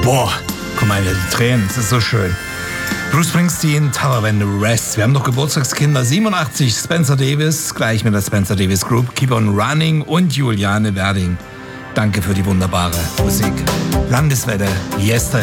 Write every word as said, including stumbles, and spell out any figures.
Boah, guck mal, wieder die Tränen, das ist so schön. Bruce Springsteen, Tower When the Rest. Wir haben noch Geburtstagskinder. siebenundachtzig, Spencer Davis, gleich mit der Spencer Davis Group, Keep on Running und Juliane Werding. Danke für die wunderbare Musik. Landeswelle, Yesterday.